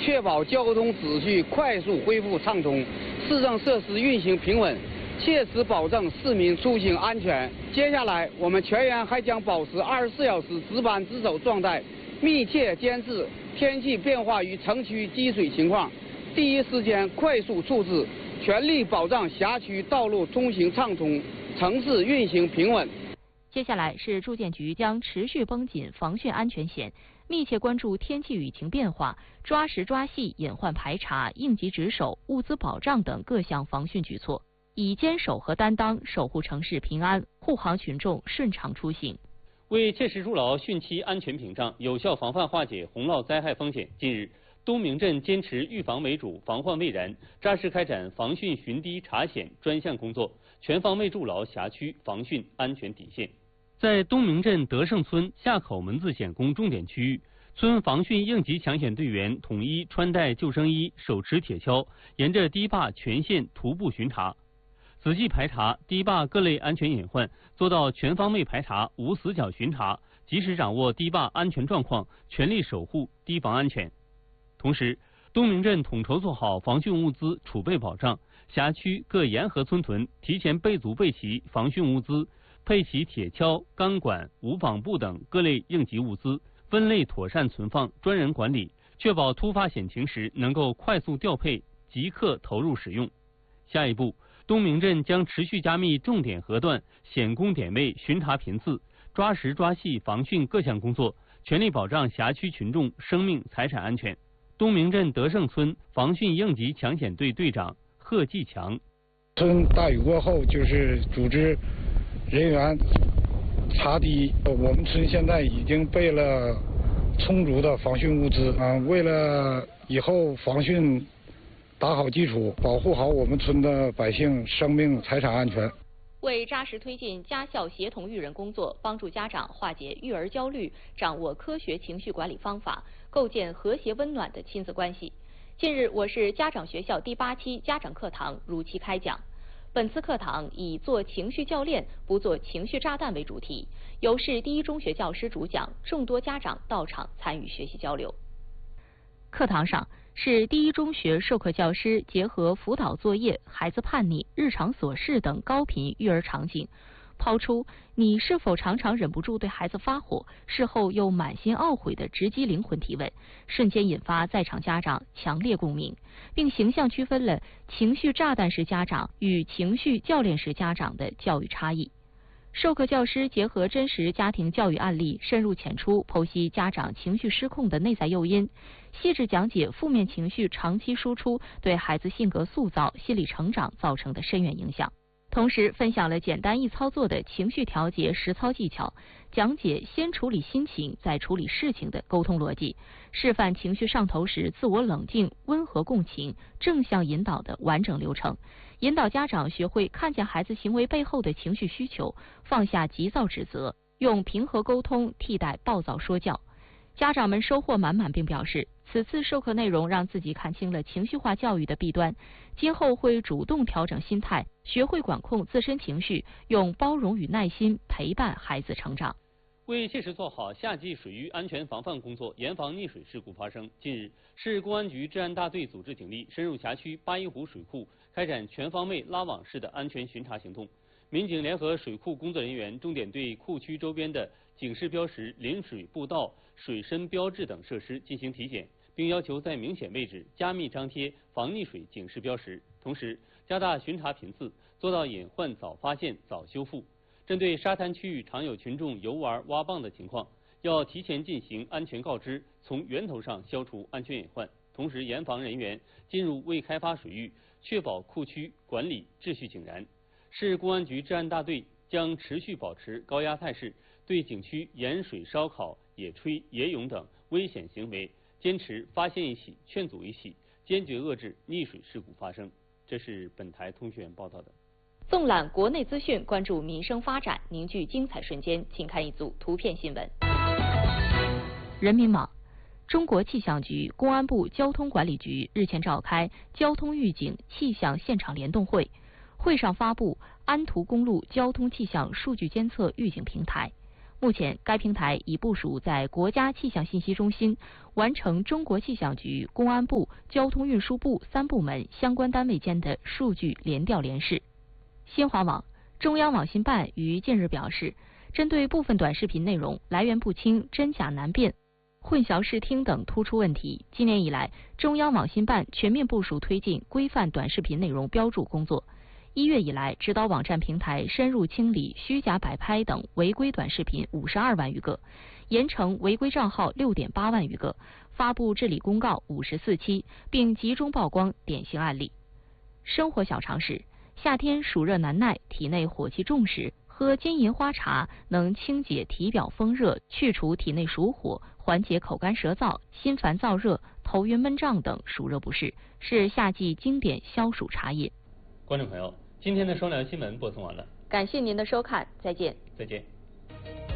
确保交通秩序快速恢复畅通，市政设施运行平稳，切实保证市民出行安全。接下来，我们全员还将保持24小时值班值守状态，密切监视天气变化与城区积水情况，第一时间快速处置，全力保障辖区道路通行畅通，城市运行平稳。 接下来是住建局将持续绷紧防汛安全线，密切关注天气雨情变化，抓实抓细隐患排查、应急值守、物资保障等各项防汛举措，以坚守和担当守护城市平安，护航群众顺畅出行。 为切实筑牢汛期安全屏障，有效防范化解洪涝灾害风险，近日，东明镇坚持预防为主，防患未然，扎实开展防汛巡堤查险专项工作，全方位筑牢辖区防汛安全底线。在东明镇德胜村下口门字险工重点区域，村防汛应急抢险队员统一穿戴救生衣，手持铁锹，沿着堤坝全线徒步巡查，仔细排查堤坝各类安全隐患，做到全方位排查、无死角巡查，及时掌握堤坝安全状况，全力守护堤防安全。同时，东明镇统筹做好防汛物资储备保障，辖区各沿河村屯提前备足备齐防汛物资，配齐铁锹、钢管、无纺布等各类应急物资，分类妥善存放，专人管理，确保突发险情时能够快速调配，即刻投入使用。下一步，东明镇将持续加密重点河段险工点位巡查频次，抓实抓细防汛各项工作，全力保障辖区群众生命财产安全。东明镇德胜村防汛应急抢险队队长贺继强： 村大雨过后，就是组织人员查堤。我们村现在已经备了充足的防汛物资为了以后防汛打好基础，保护好我们村的百姓生命财产安全。 为扎实推进家校协同育人工作，帮助家长化解育儿焦虑，掌握科学情绪管理方法，构建和谐温暖的亲子关系。近日，我市家长学校第8期家长课堂如期开讲。本次课堂以做情绪教练，不做情绪炸弹为主题，由市第一中学教师主讲，众多家长到场参与学习交流。课堂上，市第一中学授课教师结合辅导作业、孩子叛逆、日常琐事等高频育儿场景，抛出你是否常常忍不住对孩子发火，事后又满心懊悔的直击灵魂提问，瞬间引发在场家长强烈共鸣，并形象区分了情绪炸弹式家长与情绪教练式家长的教育差异。授课教师结合真实家庭教育案例，深入浅出剖析家长情绪失控的内在诱因，细致讲解负面情绪长期输出对孩子性格塑造、心理成长造成的深远影响。同时分享了简单易操作的情绪调节实操技巧，讲解先处理心情再处理事情的沟通逻辑，示范情绪上头时自我冷静、温和共情、正向引导的完整流程，引导家长学会看见孩子行为背后的情绪需求，放下急躁指责，用平和沟通替代暴躁说教。家长们收获满满，并表示此次授课内容让自己看清了情绪化教育的弊端，今后会主动调整心态，学会管控自身情绪，用包容与耐心陪伴孩子成长。 为切实做好夏季水域安全防范工作，严防溺水事故发生，近日，市公安局治安大队组织警力深入辖区八一湖水库，开展全方位拉网式的安全巡查行动。民警联合水库工作人员，重点对库区周边的警示标识、临水步道、水深标志等设施进行体检，并要求在明显位置加密张贴防溺水警示标识，同时加大巡查频次，做到隐患早发现、早修复。针对沙滩区域常有群众游玩、挖蚌的情况，要提前进行安全告知，从源头上消除安全隐患，同时严防人员进入未开发水域，确保库区管理秩序井然。市公安局治安大队将持续保持高压态势，对景区盐水烧烤、野炊、野泳等危险行为，坚持发现一起劝阻一起，坚决遏制溺水事故发生。这是本台通讯员报道的。 纵览国内资讯，关注民生发展，凝聚精彩瞬间，请看一组图片新闻。人民网：中国气象局、公安部交通管理局日前召开交通预警气象现场联动会，会上发布安图公路交通气象数据监测预警平台。 目前，该平台已部署在国家气象信息中心，完成中国气象局、公安部、交通运输部3部门相关单位间的数据联调联试。新华网、中央网信办于近日表示，针对部分短视频内容来源不清、真假难辨、混淆视听等突出问题，今年以来，中央网信办全面部署推进规范短视频内容标注工作。1月以来，指导网站平台深入清理虚假摆拍等违规短视频52万余个，严惩违规账号6.8万余个，发布治理公告54期，并集中曝光典型案例。生活小常识：夏天暑热难耐，体内火气重时，喝金银花茶能清解体表风热，去除体内暑火，缓解口干舌燥、心烦燥热、头晕闷胀等暑热不适，是夏季经典消暑茶饮。 观众朋友，今天的双聊新闻播送完了， 感谢您的收看，再见。 再见。